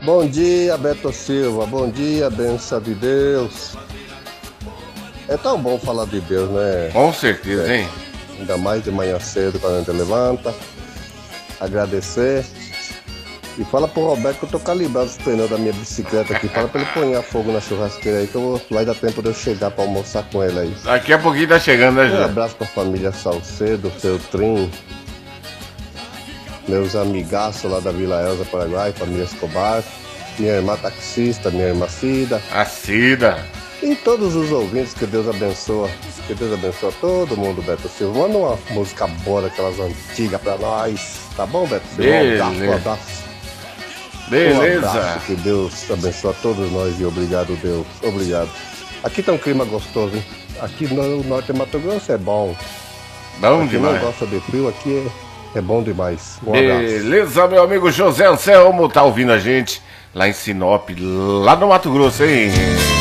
Bom dia, Beto Silva. Bom dia, benção de Deus. É tão bom falar de Deus, né? Com certeza, hein? Ainda mais de manhã cedo, quando a gente levanta. Agradecer. E fala pro Roberto que eu tô calibrando os pneus da minha bicicleta aqui. Fala pra ele pôr fogo na churrasqueira aí, que vai dar tempo de eu chegar pra almoçar com ele aí. Daqui a pouquinho tá chegando, né, Um Júlio? abraço pra família Salcedo, Feltrin, meus amigaços lá da Vila Elza, Paraguai, família Escobar, minha irmã taxista, minha irmã Cida. A Cida. E todos os ouvintes, que Deus abençoa. Que Deus abençoa todo mundo, Beto Silva. Manda uma música boa daquelas antigas pra nós. Tá bom, Beto Silva? Um abraço. Beleza. Um abraço, que Deus abençoe a todos nós e obrigado, Deus. Obrigado. Aqui tá um clima gostoso, hein? Aqui no norte de Mato Grosso é bom. Bom Quem demais. não gosta de frio aqui é bom demais. Um abraço. Beleza, meu amigo José Anselmo tá ouvindo a gente lá em Sinop, lá no Mato Grosso, hein?